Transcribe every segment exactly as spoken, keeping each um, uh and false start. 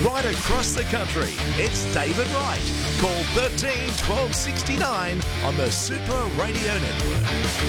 right across the country. It's David Wright. Call thirteen twelve sixty-nine on the Super Radio Network.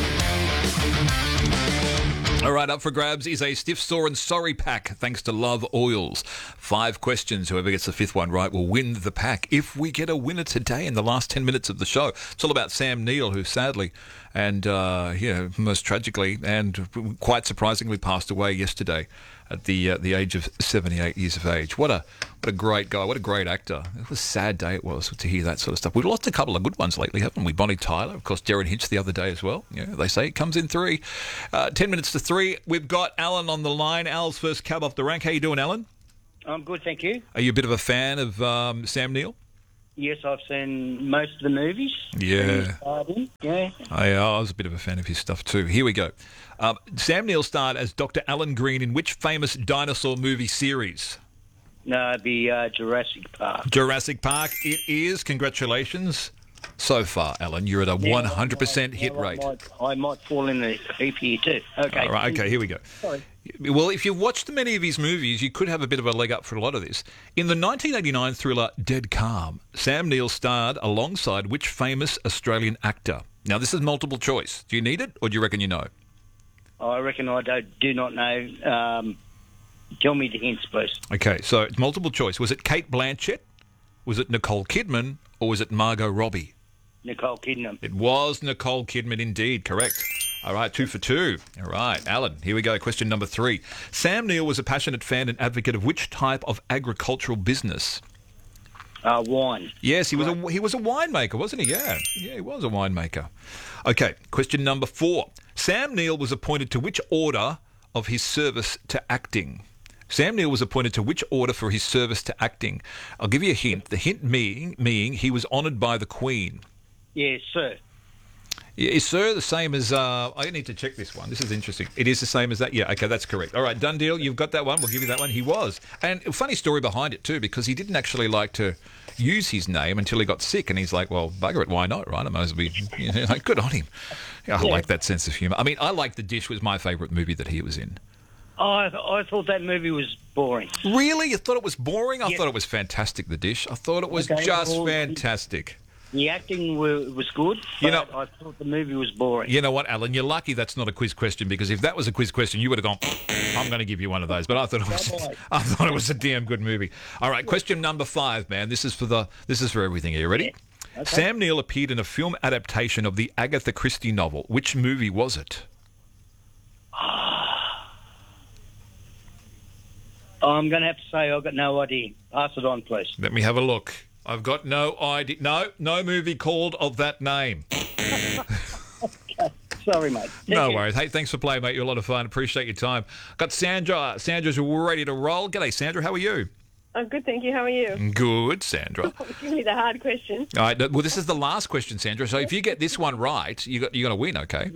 All right, up for grabs is a stiff, sore and sorry pack thanks to Love Oils. Five questions. Whoever gets the fifth one right will win the pack. If we get a winner today in the last ten minutes of the show. It's all about Sam Neill, who sadly and, uh, you know, most tragically and quite surprisingly passed away yesterday at the uh, the age of seventy-eight years of age. What a what a great guy. What a great actor. It was a sad day it was to hear that sort of stuff. We've lost a couple of good ones lately, haven't we? Bonnie Tyler, of course, Darren Hinch the other day as well. Yeah, they say it comes in three. Uh, ten minutes to three. We've got Alan on the line. Al's first cab off the rank. How you doing, Alan? I'm good, thank you. Are you a bit of a fan of um, Sam Neill? Yes, I've seen most of the movies. Yeah. Yeah. I, uh, I was a bit of a fan of his stuff too. Here we go. Um, Sam Neill starred as Doctor Alan Green in which famous dinosaur movie series? No, it'd be uh, Jurassic Park. Jurassic Park. It is. Congratulations. So far, Alan, you're at a one hundred percent hit I rate. might, I might fall in the heap here too. Okay. All right, okay, here we go. Sorry. Well, if you've watched many of his movies, you could have a bit of a leg up for a lot of this. In the nineteen eighty-nine thriller Dead Calm, Sam Neill starred alongside which famous Australian actor? Now, this is multiple choice. Do you need it, or do you reckon you know? I reckon I don't, do not know. Um, tell me the hints, please. Okay, so it's multiple choice. Was it Kate Blanchett? Was it Nicole Kidman? Or was it Margot Robbie? Nicole Kidman. It was Nicole Kidman indeed, correct. All right, two for two. All right, Alan, here we go. Question number three. Sam Neill was a passionate fan and advocate of which type of agricultural business? Uh, wine. Yes, he was a he was a winemaker, wasn't he? Yeah, yeah, he was a winemaker. Okay, question number four. Sam Neill was appointed to which order of his service to acting? Sam Neill was appointed to which order for his service to acting? I'll give you a hint. The hint being, meaning he was honoured by the Queen. Yes, sir. Yeah, is sir the same as... Uh, I need to check this one. This is interesting. It is the same as that? Yeah, okay, that's correct. All right, done deal. You've got that one. We'll give you that one. He was. And a funny story behind it, too, because he didn't actually like to use his name until he got sick. And he's like, well, bugger it, why not, right? I might as well be... You know, like, good on him. Yeah, I Yeah. like that sense of humour. I mean, I like The Dish was my favourite movie that he was in. I, I thought that movie was boring. Really? You thought it was boring? I Yeah. thought it was fantastic, The Dish. I thought it was Okay, just well, fantastic. The acting were, was good, but You know- I thought the movie was boring. You know what, Alan? You're lucky that's not a quiz question, because if that was a quiz question, you would have gone, I'm going to give you one of those. But I thought it was, I thought it was a damn good movie. All right, question number five, man. This is for the, this is for everything. Are you ready? Yeah. Okay. Sam Neill appeared in a film adaptation of the Agatha Christie novel. Which movie was it? I'm going to have to say I've got no idea. Pass it on, please. Let me have a look. I've got no idea. No, no movie called of that name. Sorry, mate. Thank No you. worries. Hey, thanks for playing, mate. You're a lot of fun. Appreciate your time. Got Sandra. Sandra's ready to roll. G'day, Sandra. How are you? I'm good, thank you. How are you? Good, Sandra. Give me the hard question. All right. Well, this is the last question, Sandra. So if you get this one right, you got you're going to win. Okay.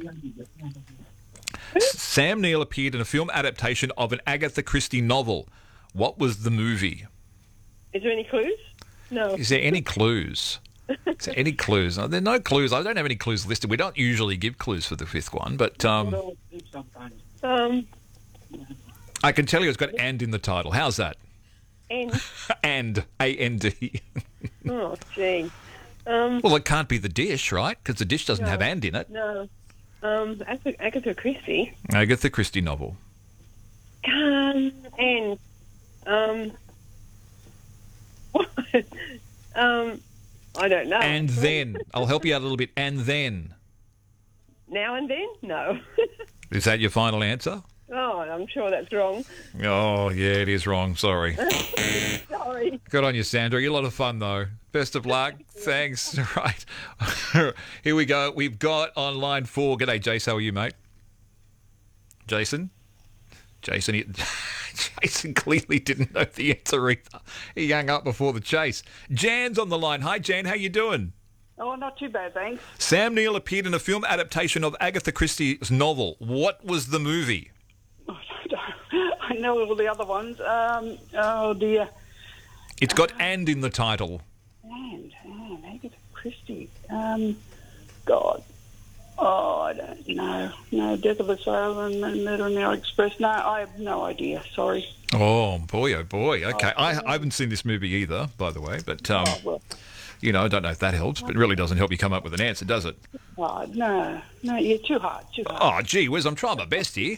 Sam Neill appeared in a film adaptation of an Agatha Christie novel. What was the movie? Is there any clues? No. Is there any clues? Is there any clues? No, there are no clues. I don't have any clues listed. We don't usually give clues for the fifth one, but um, Um, I can tell you it's got "and" in the title. How's that? and And A N D. oh, gee. Um, Well, it can't be The Dish, right? Because The Dish doesn't No. have "and" in it. no. Um, Agatha, Agatha Christie. Agatha Christie novel. Um, and um, what? um, I don't know. And then I'll help you out a little bit. And then Now and then? No. is that your final answer? Oh, I'm sure that's wrong. Oh, yeah, it is wrong. Sorry. Sorry. Good on you, Sandra. You're a lot of fun, though. Best of luck. Thanks. Right. Here we go. We've got on line four. G'day, Jace. How are you, mate? Jason? Jason, he, Jason clearly didn't know the answer either. He hung up before the chase. Jan's on the line. Hi, Jan. How you doing? Oh, not too bad, thanks. Sam Neill appeared in a film adaptation of Agatha Christie's novel. What was the movie? I know all the other ones. Um, oh, dear. It's got "and" in the title. And, and Agatha Christie. Um, God. Oh, I don't know. No, Death of a Salesman and Murder on the Orient Express. No, I have no idea. Sorry. Oh, boy, oh, boy. Okay. I, I haven't seen this movie either, by the way, but, um, Oh, well, you know, I don't know if that helps, but it really doesn't help you come up with an answer, does it? oh, no. No, you're too hard, too hard. Oh, gee whiz, I'm trying my best here.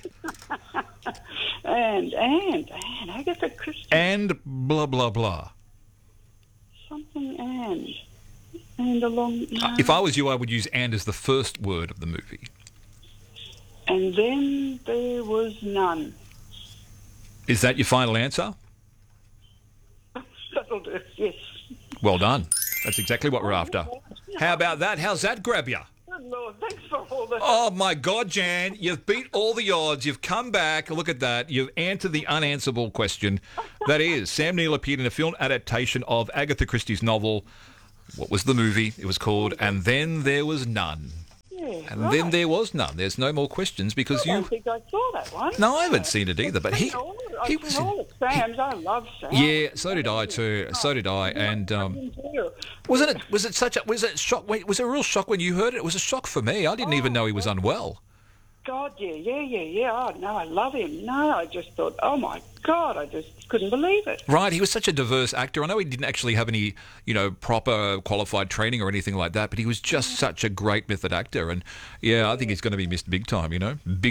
And, and, and, Agatha Christie. And blah, blah, blah. Something and. And along... No. If I was you, I would use and as the first word of the movie. And then there was none. Is that your final answer? That'll do, yes. Well done. That's exactly what we're after. How about that? How's that grab you? Good Lord, thanks for all the... Oh, my God, Jan. You've beat all the odds. You've come back. Look at that. You've answered the unanswerable question. That is, Sam Neill appeared in a film adaptation of Agatha Christie's novel. What was the movie? It was called And Then There Was None. Yeah, And right. then there was none. There's no more questions because I don't you... think I saw that one. No, I haven't seen it either, but he... I've he seen was in- all of Sam's. I love Sam. Yeah, so did I too. So did I. And um, wasn't it? Was it such a? Was it shock? Was it a real shock when you heard it? It was a shock for me. I didn't even know he was unwell. God, yeah, yeah, yeah, yeah. Oh, no, I love him. No, I just thought, oh, my God, I just couldn't believe it. Right, he was such a diverse actor. I know he didn't actually have any, you know, proper qualified training or anything like that, but he was just such a great method actor. And yeah, I think he's going to be missed big time. You know, big.